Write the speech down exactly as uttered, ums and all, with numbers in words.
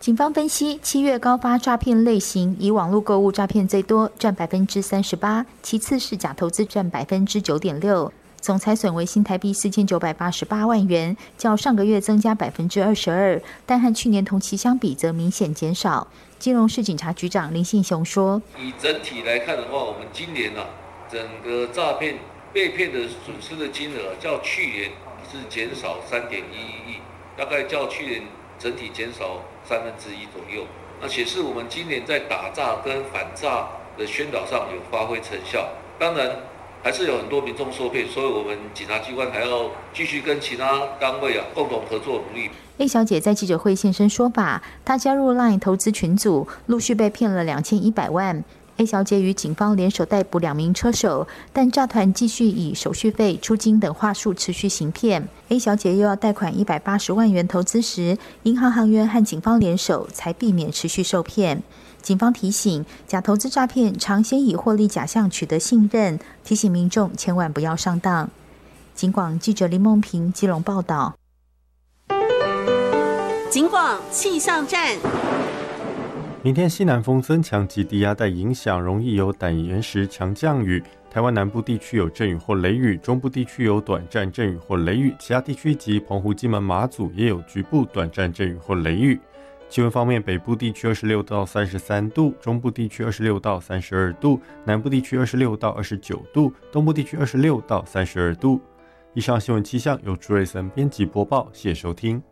警方分析，七月高发诈骗类型，以网络购物诈骗最多，占百分之三十八，其次是假投资占百分之九点六，总财损为新台币四千九百八十八万元，较上个月增加百分之二十二，但和去年同期相比则明显减少。基隆市警察局长林信雄说：“ 以整体来看的话，我们今年啊，整个诈骗被骗的损失的金额较去年是减少三点一一亿，大概较去年整体减少三分之一左右。那显示我们今年在打诈跟反诈的宣导上有发挥成效。当然，还是有很多民众受骗，所以我们检察机关还要继续跟其他单位啊共同合作努力。” A 小姐在记者会现身说法，她加入 LINE 投资群组，陆续被骗了两千一百万。A 小姐与警方联手逮捕两名车手，但诈团继续以手续费、出金等话术持续行骗。A 小姐又要贷款一百八十万元投资时，银行行员和警方联手，才避免持续受骗。警方提醒，假投资诈骗常先以获利假象取得信任，提醒民众千万不要上当。警广记者林梦平基隆报道。 警广气象站。 明天西南风增强及低压带影响，容易有短延时强降雨。台湾南部地区有阵雨或雷雨，中部地区有短暂阵雨或雷雨，其他地区及澎湖、金门、马祖也有局部短暂阵雨或雷雨。气温方面，北部地区二十六到三十三度，中部地区二十六到三十二度，南部地区二十六到二十九度，东部地区二十六到三十二度。以上新闻气象由朱瑞森编辑播报，谢谢收听。